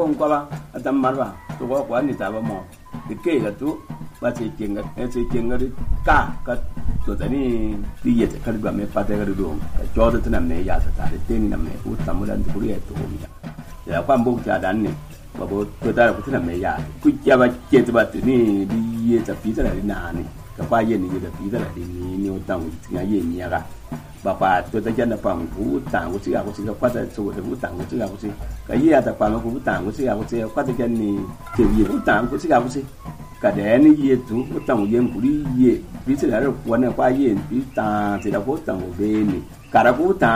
ko ba atam marwa to ko ni ta ba mo ke ga tu ba ce kenga ka to tani diye ta kalba me fata ga do ka jodo tana me ya ta tare teni na me ku tamu dan ku ya to mi ya kwan bu ta dan ne ba bo to ta ku tana me ya ku ya ba ke ta ba ni diye ta pi ta na ni ka ba ye ni da pi ta ni o tang tinga ye ni ga ba pa to ta jana pang ku tang ku ci ga ku ci ka ta so da ku tang ku ci ga ku ci ka ye ta pa ku tang ku ci ga ku ci ka ta jan ni ke ye ku tang ku ci ga ku ci cả đẻ nó ye tu có tầng yên của đi ye ví dụ là quan là qua ye ví ta thì là có tầng bên cả là có ta